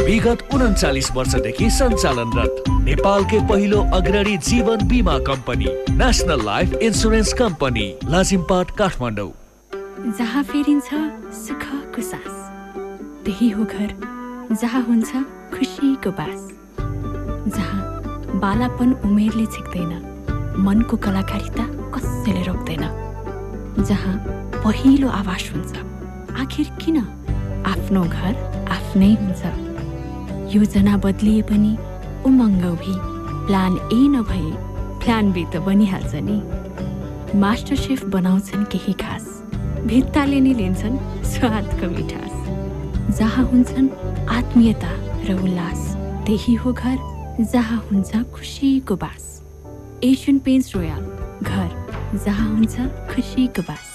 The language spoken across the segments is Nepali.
विगत 39 वर्षदेखि सञ्चालनरत नेपालकै पहिलो अग्रणी जीवन बीमा company national life insurance company Lazimpat Kathmandu. जहाँ फेरिन्छ सुखको सास, त्यही हो घर जहाँ हुन्छ खुसीको बास। जहाँ बालापन उमेरले छेक्दैन, मनको कलाकारिता कसैले रोक्दैन। जहाँ पहिलो आवाज हुन्छ, आखिर किन आफ्नो घर आफ्नै हुन्छ। योजना बदलिए पनि उमङ्ग उभी, प्लान ए नभए प्लान बी त बनिहाल्छ नि। मास्टर शेफ बनाउँछन् केही खास, भित्ताले नि लिन्छन् स्वादको मिठास। जहाँ हुन्छन् आत्मीयता र उल्लास, त्यही हो घर जहाँ हुन्छ खुसीको बास। एसियन पेन्ट्स रोयल, घर जहाँ हुन्छ खुसीको बास।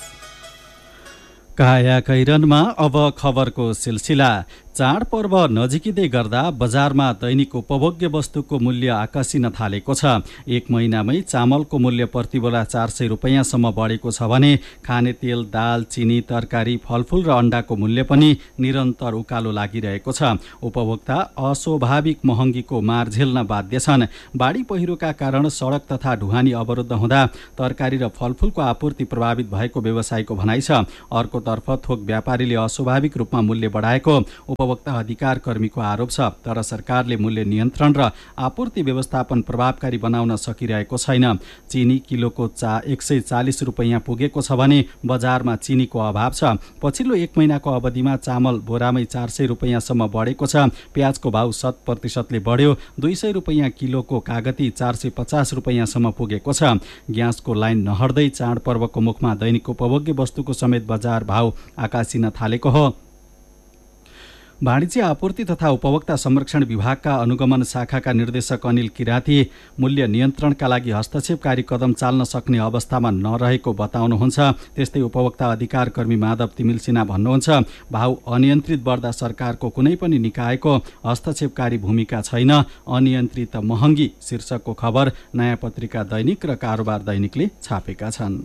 काया कैरनमा अब खबरको सिलसिला। चाडपर्व नजिकिँदै गर्दा बजारमा दैनिक उपभोग्य वस्तुको मूल्य आकर्षिन थालेको छ। एक महिनामै चामलको मूल्य प्रतिबेला 400 रुपैयाँसम्म बढेको छ भने खाने तेल, दाल, चिनी, तरकारी, फलफुल र अण्डाको मूल्य पनि निरन्तर उकालो लागिरहेको छ। उपभोक्ता अस्वाभाविक महँगीको मार झेल्न बाध्य छन्। बाढी पहिरोका कारण सडक तथा ढुवानी अवरुद्ध हुँदा तरकारी र फलफुलको आपूर्ति प्रभावित भएको व्यवसायीको भनाइ छ। अर्कोतर्फ थोक व्यापारीले अस्वाभाविक रूपमा मूल्य बढाएको उपभोक्ता अधिकार कर्मीको आरोप छ। तर सरकारले मूल्य नियन्त्रण र आपूर्ति व्यवस्थापन प्रभावकारी बनाउन सकिरहेको छैन। चिनी किलोको 140 रुपैयाँ पुगेको छ भने बजारमा चिनीको अभाव छ। पछिल्लो एक महिनाको अवधिमा चामल बोरामै 400 रुपैयाँसम्म बढेको छ। प्याजको भाउ 7% बढ्यो। 200 रुपैयाँ किलोको कागती 450 रुपैयाँसम्म पुगेको छ। ग्यासको लाइन नहट्दै चाडपर्वको मुखमा दैनिक उपभोग्य वस्तुको समेत बजार भाउ आकाशिन थालेको हो। वाणिज्य आपूर्ति तथा उपभोक्ता संरक्षण विभागका अनुगमन शाखाका निर्देशक अनिल किराती मूल्य नियन्त्रणका लागि हस्तक्षेपकारी कदम चाल्न सक्ने अवस्थामा नरहेको बताउनुहुन्छ। त्यस्तै उपभोक्ता अधिकार कर्मी माधव तिमिल सिन्हा भन्नुहुन्छ, भाउ अनियन्त्रित बढ्दा सरकारको कुनै पनि निकायको हस्तक्षेपकारी भूमिका छैन। अनियन्त्रित महँगी शीर्षकको खबर नयाँ पत्रिका दैनिक र कारोबार दैनिकले छापेका छन्।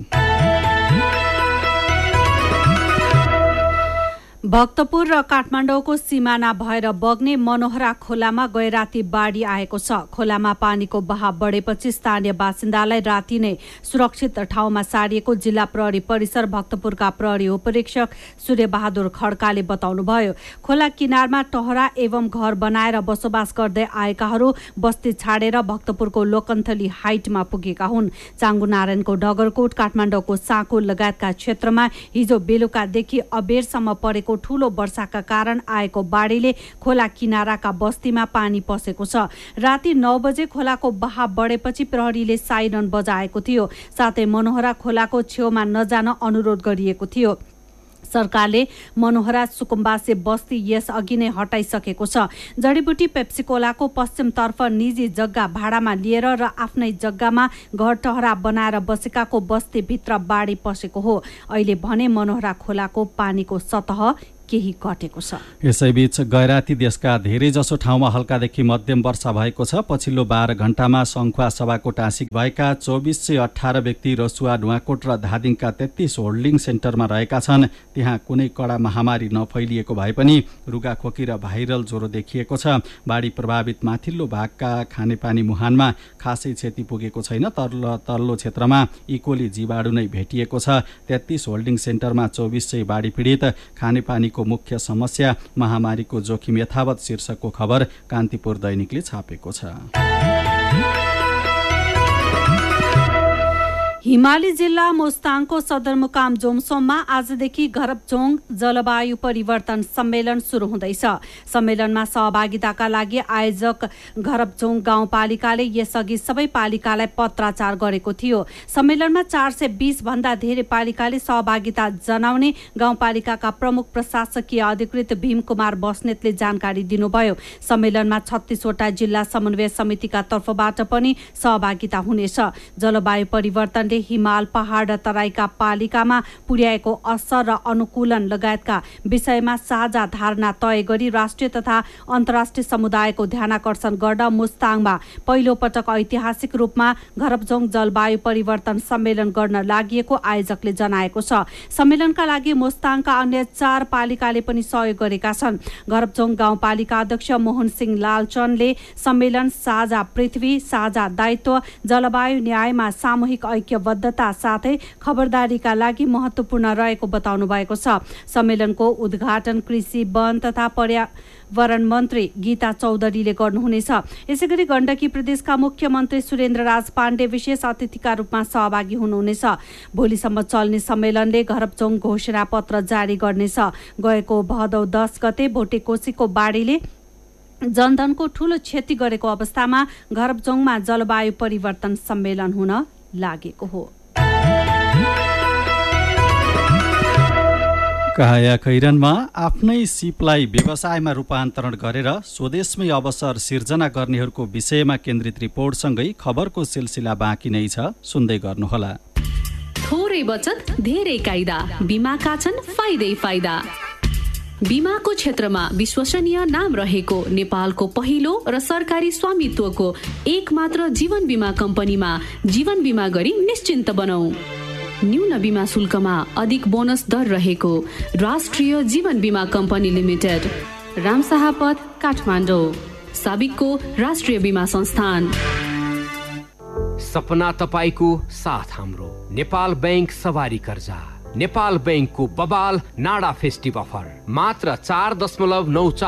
भक्तपुर र काठमाडौँको सिमाना भएर बग्ने मनोहरा खोलामा गैराती बाढी आएको छ। खोलामा पानीको बहाव बढेपछि स्थानीय बासिन्दालाई राति नै सुरक्षित ठाउँमा सारिएको जिल्ला प्रहरी परिसर भक्तपुरका प्रहरी उपरीक्षक सूर्यबहादुर खड्काले बताउनुभयो। खोला किनारमा टहरा एवं घर बनाएर बसोबास गर्दै आएकाहरू बस्ती छाडेर भक्तपुरको लोकन्थली हाइटमा पुगेका हुन्। चाङ्गुनारायणको डगरकोट, काठमाडौँको साँको लगायतका क्षेत्रमा हिजो बेलुकादेखि अबेरसम्म परेको ठूलो वर्षाका कारण आएको बाढीले खोला किनाराका बस्तीमा पानी पसेको छ। राति 9 बजे खोलाको बहाव बढेपछि प्रहरीले साइरन बजाएको थियो। साथै मनोहरा खोलाको छेउमा नजान अनुरोध गरिएको थियो। सरकारले मनोहरा सुकुम्बासे बस्ती यस अघि नै हटाइसकेको छ। जडीबुटी पेप्सिकोलाको पश्चिमतर्फ निजी जग्गा भाडामा लिएर र आफ्नै जग्गामा घर टहरा बनाएर बसेकाको बस्तीभित्र बाढी पसेको हो। अहिले भने मनोहरा खोलाको पानीको सतह केही घटेको छ। यसैबीच गैराती देशका धेरैजसो ठाउँमा हल्कादेखि मध्यम वर्षा भएको छ। पछिल्लो 12 घण्टामा सङ्खुवा सभाको टाँसिक भएका 2418 व्यक्ति रसुवा, नुवाकोट र धादिङका 33 होल्डिङ सेन्टरमा रहेका छन्। त्यहाँ कुनै कडा महामारी नफैलिएको भए पनि रुगाखोकी र भाइरल ज्वरो देखिएको छ। बाढी प्रभावित माथिल्लो भागका खानेपानी मुहानमा खासै क्षति पुगेको छैन। तल्लो क्षेत्रमा इकोली जीवाणु नै भेटिएको छ। 33 होल्डिङ सेन्टरमा 2400 बाढी पीडित। खानेपानी को मुख्य समस्या महामारीको जोखिम यथावत शीर्षकको खबर कान्तिपुर दैनिकले छापेको छ। हिमाली जिल्ला मोस्ताङको सदरमुकाम जोमसोममा आजदेखि घरपचोङ जलवायु परिवर्तन सम्मेलन सुरु हुँदैछ। सम्मेलनमा सहभागिताका लागि आयोजक घरपचोङ गाउँपालिकाले यसअघि सबै पालिकालाई पत्राचार गरेको थियो। सम्मेलनमा 420 भन्दा धेरै पालिकाले सहभागिता जनाउने गाउँपालिकाका प्रमुख प्रशासकीय अधिकृत भीम कुमार बस्नेतले जानकारी दिनुभयो। सम्मेलनमा 36 वटा जिल्ला समन्वय समितिका तर्फबाट पनि सहभागिता हुनेछ। जलवायु परिवर्तनले सम्मेलनले हिमाल पहाड र तराईका पालिकामा पुर्याएको असर र अनुकूलन लगायतका विषयमा साझा धारणा तय गरी राष्ट्रिय तथा अन्तर्राष्ट्रिय समुदायको ध्यानाकर्षण गर्न मुस्ताङमा पहिलो पटक ऐतिहासिक रूपमा घरबजोङ जलवायु परिवर्तन सम्मेलन गर्न लागि आयोजकले जनाएको छ। सम्मेलनका लागि मुस्ताङका अन्य 4 पालिकाले पनि सहयोग गरेका छन्। घरबजोङ गाउँपालिका अध्यक्ष मोहन सिंह लालचनले सम्मेलन साझा पृथ्वी, साझा दायित्व, जलवायु न्यायमा सामूहिक ऐक्यबद्धता साथै खबरदारीका लागि महत्त्वपूर्ण रहेको बताउनु भएको छ। सम्मेलनको उद्घाटन कृषि, वन तथा पर्यावरण मन्त्री गीता चौधरीले गर्नुहुनेछ। यसैगरी गण्डकी प्रदेशका मुख्यमन्त्री सुरेन्द्रराज पाण्डे विशेष अतिथिका रूपमा सहभागी हुनुहुनेछ। भोलिसम्म चल्ने सम्मेलनले घरबजोङ घोषणा पत्र जारी गर्नेछ। गएको भदौ 10 गते भोटेकोसीको बाढीले जनधनको ठूलो क्षति गरेको अवस्थामा घरबजोङमा जलवायु परिवर्तन सम्मेलन हुन लागेको हो। काया खैरनमा आफ्नै सिपलाई व्यवसायमा रूपान्तरण गरेर स्वदेशमै अवसर सिर्जना गर्नेहरूको विषयमा केन्द्रित रिपोर्टसँगै खबरको सिलसिला बाँकी नै छ, सुन्दै गर्नुहोला। थोरै बचत धेरै कायदा, बीमाका छन् फाइदै फाइदा। बीमाको क्षेत्रमा विश्वसनीय नाम रहेको नेपालको पहिलो र सरकारी स्वामित्वको एकमात्र जीवन बीमा कम्पनीमा जीवन बीमा गरी निश्चिन्त बनाऊ। न्यून बीमा शुल्कमा अधिक बोनस दर रहेको राष्ट्रिय जीवन बीमा कम्पनी लिमिटेड, रामशाहपथ, काठमाडौँ, साबिकको राष्ट्रिय बीमा संस्थान। सपना तपाईको साथ हाम्रो नेपाल बैंक सवारी कर्जा, नेपाल बैंकको बबाल नाडा फेस्टिभ अफर मात्र 4.94